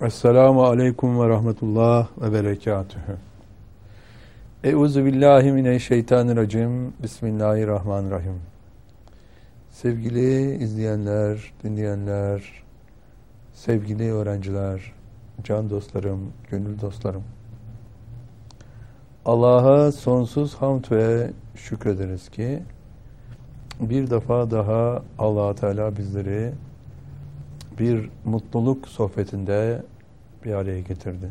Esselamu aleyküm ve rahmetullah ve berekatühü. Euzu billahi mineşşeytanirracim. Bismillahirrahmanirrahim. Sevgili izleyenler, dinleyenler, sevgili öğrenciler, can dostlarım, gönül dostlarım. Allah'a sonsuz hamd ve şükrederiz ki bir defa daha Allah Teala bizleri bir mutluluk sohbetinde bir araya getirdi.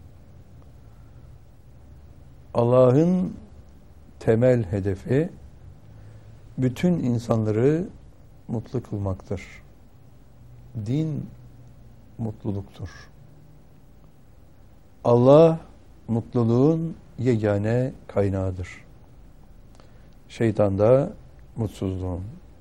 Allah'ın temel hedefi bütün insanları mutlu kılmaktır. Din mutluluktur. Allah mutluluğun yegane kaynağıdır. Şeytan da mutsuzluğun.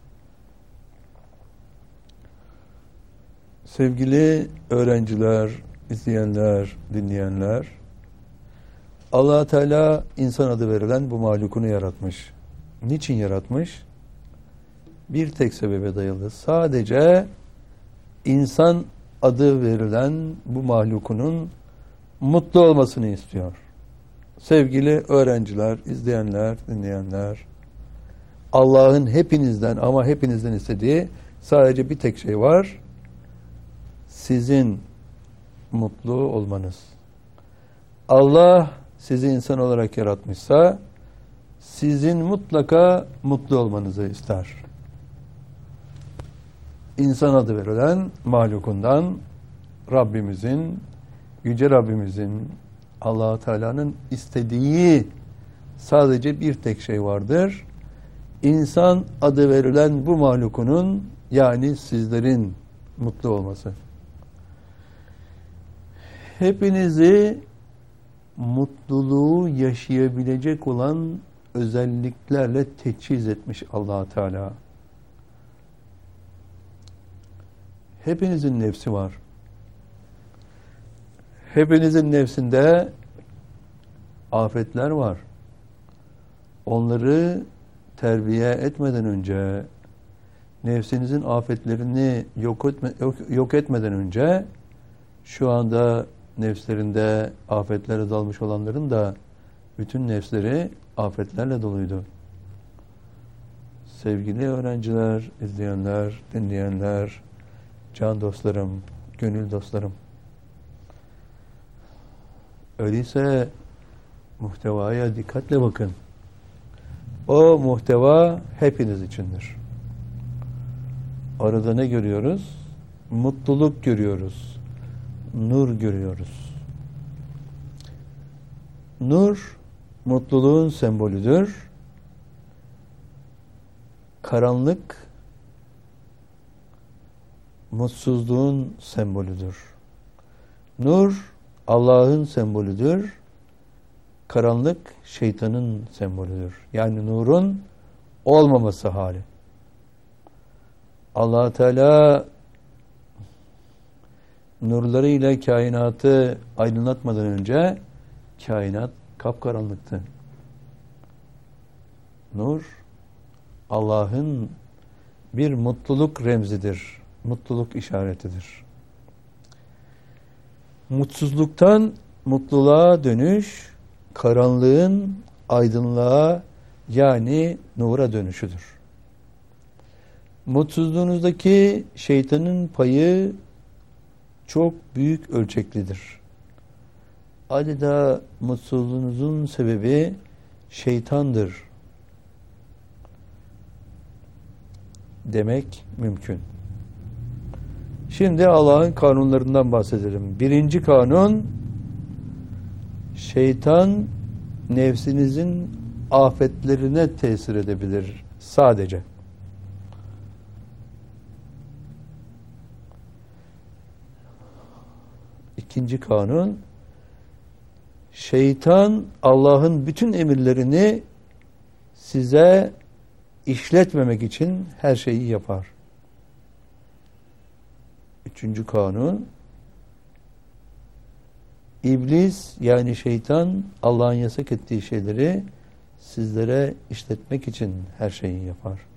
Sevgili öğrenciler, izleyenler, dinleyenler, Allah Teala insan adı verilen bu mahlukunu yaratmış. Niçin yaratmış? Bir tek sebebe dayalı. Sadece insan adı verilen bu mahlukunun mutlu olmasını istiyor. Sevgili öğrenciler, izleyenler, dinleyenler, Allah'ın hepinizden istediği sadece bir tek şey var. Sizin mutlu olmanız. Allah sizi insan olarak yaratmışsa sizin mutlaka mutlu olmanızı ister. İnsan adı verilen mahlukundan Yüce Rabbimizin, Allah-u Teala'nın istediği sadece bir tek şey vardır. İnsan adı verilen bu mahlukunun, yani sizlerin mutlu olması. Hepinizi mutluluğu yaşayabilecek olan özelliklerle teçhiz etmiş Allah Teala. Hepinizin nefsi var. Hepinizin nefsinde afetler var. Onları terbiye etmeden önce, nefsinizin afetlerini yok etmeden önce, şu anda nefslerinde afetlere dalmış olanların da bütün nefsleri afetlerle doluydu. Sevgili öğrenciler, izleyenler, dinleyenler, can dostlarım, gönül dostlarım. Öyleyse muhtevaya dikkatle bakın. O muhteva hepiniz içindir. Arada ne görüyoruz? Mutluluk görüyoruz. Nur görüyoruz. Nur, mutluluğun sembolüdür. Karanlık, mutsuzluğun sembolüdür. Nur, Allah'ın sembolüdür. Karanlık, şeytanın sembolüdür. Yani nurun olmaması hali. Allah Teala nurlarıyla kainatı aydınlatmadan önce kainat kapkaranlıktı. Nur, Allah'ın bir mutluluk remzidir, mutluluk işaretidir. Mutsuzluktan mutluluğa dönüş, karanlığın aydınlığa, yani nura dönüşüdür. Mutsuzluğunuzdaki şeytanın payı çok büyük ölçeklidir. Adeta mutsuzluğunuzun sebebi şeytandır demek mümkün. Şimdi Allah'ın kanunlarından bahsedelim. Birinci kanun, şeytan nefsinizin afetlerine tesir edebilir sadece. İkinci kanun, şeytan Allah'ın bütün emirlerini size işletmemek için her şeyi yapar. Üçüncü kanun, İblis, yani şeytan, Allah'ın yasak ettiği şeyleri sizlere işletmek için her şeyi yapar.